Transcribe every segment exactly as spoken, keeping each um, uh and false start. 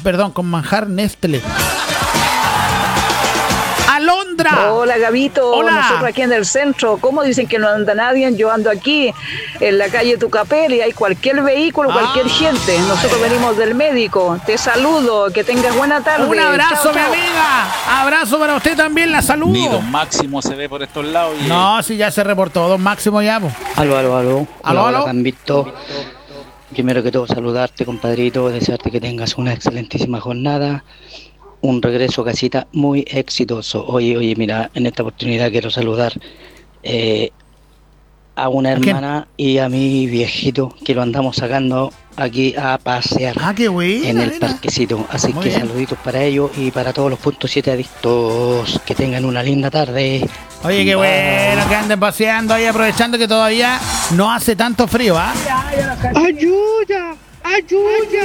perdón, con manjar Nestlé. Alondra. Hola, Gabito. Hola. Nosotros aquí en el centro, ¿cómo dicen que no anda nadie? Yo ando aquí en la calle Tucapel y hay cualquier vehículo, ah. cualquier gente. Nosotros venimos del médico. Te saludo, que tengas buena tarde. Un abrazo, chao, mi chao. amiga. Abrazo para usted también, la saludo. Ni Don Máximo se ve por estos lados. Y... No, si ya se reportó, Don Máximo ya. Po. Aló, aló, aló. Aló, Hola, aló. Gambito. Primero que todo, saludarte, compadrito, desearte que tengas una excelentísima jornada. Un regreso a casita muy exitoso. Oye, oye, mira, en esta oportunidad quiero saludar eh, a una hermana y a mi viejito que lo andamos sacando aquí a pasear ah, qué buena, en el nena. parquecito. Así Muy que bien. saluditos para ellos y para todos los puntos siete adictos. Que tengan una linda tarde. Oye, qué Bye. bueno que anden paseando ahí, aprovechando que todavía no hace tanto frío, ¿ah? ¡Ayuda! ¡Ayuda!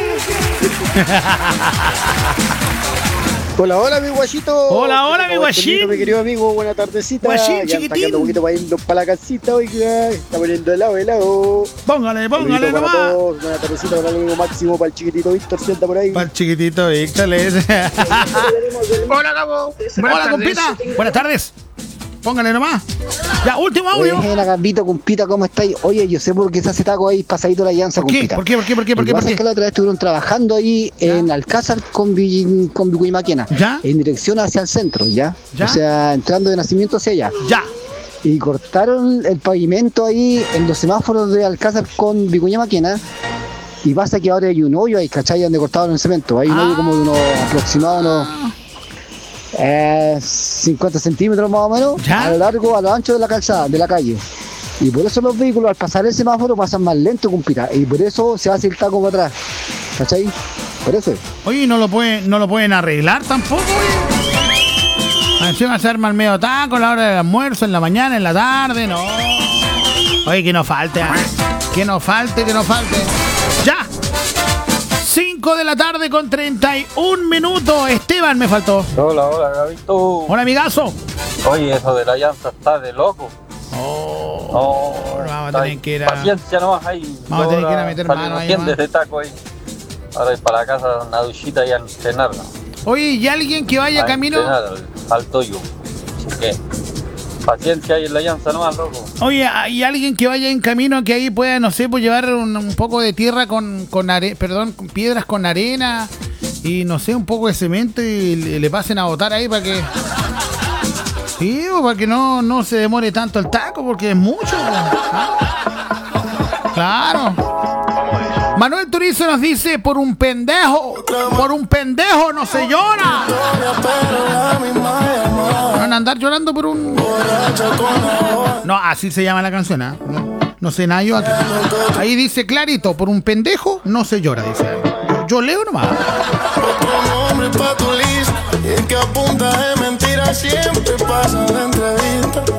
Hola, hola, mi guachito. Hola, hola, mi guachín. Mi querido amigo, buena tardecita. Guachín, Ya chiquitín. sacando un poquito para irnos para la casita, oiga. Está poniendo helado, helado. Póngale, póngale Saludito para nomás. todos. Buena tardecita para el amigo Máximo, para el chiquitito Víctor, sienta por ahí. Para el chiquitito Víctor le dice. Hola, Gabo. Buenas Hola, tardes. compita. Buenas tardes. Póngale nomás. Ya, último audio. Buena, Gambito, compita, ¿cómo estáis? Oye, yo sé por qué se hace taco ahí pasadito la llanza, ¿Por qué? compita. ¿Por qué? ¿Por qué? ¿Por qué? ¿Por Lo qué? que ¿Por pasa qué? es que la otra vez estuvieron trabajando ahí en Alcázar con, Vi- con Vicuña ¿Ya? en dirección hacia el centro, ¿ya? ¿Ya? O sea, entrando de nacimiento hacia allá. Ya. Y cortaron el pavimento ahí en los semáforos de Alcázar con Vicuña Maquena. Y pasa que ahora hay un hoyo ahí, ¿cachai? Donde cortaron el cemento. Hay un Ah. hoyo como de unos aproximados unos eh, cincuenta centímetros más o menos, ¿Ya? a lo largo, a lo ancho de la calzada, de la calle. Y por eso los vehículos al pasar el semáforo pasan más lento, compita. Y por eso se hace el taco para atrás. ¿Cachai? Por eso. Oye, ¿no lo pueden, no lo pueden arreglar tampoco, oye? Encima se arma el medio taco a la hora del almuerzo, en la mañana, en la tarde, no. Oye, que no falte, ¿eh? Que no falte, que no falte. ¡Ya! cinco de la tarde con treinta y un minutos. Esteban me faltó. Hola, hola, Gabito. Hola, amigazo. Oye, eso de la llanta está de loco. Oh, No, vamos a tener que ir a... Paciencia nomás ahí. Vamos a tener que ir a meter mano ahí bien nomás. de taco ahí. Ahora ir para la casa, una duchita y a entrenar. ¿No? Oye, ¿y alguien que vaya A camino? entrenar al, al toyo. Así que, paciencia ahí en la llanta nomás, loco. Oye, ¿hay alguien que vaya en camino que ahí pueda, no sé, pues llevar un, un poco de tierra con, con are, perdón, con piedras con arena y no sé, un poco de cemento y le, le pasen a botar ahí para que... Sí, o para que no, no se demore tanto el taco porque es mucho. ¿Ah? Claro. Manuel Turizo nos dice, por un pendejo, por un pendejo no se llora. No van a andar llorando por un... No, así se llama la canción, ¿eh? No, no sé nada yo aquí. Ahí dice clarito, por un pendejo no se llora, dice. Yo, yo leo nomás. Otro nombre pa' tu lista, y que a punta de mentiras siempre pasan la entrevista.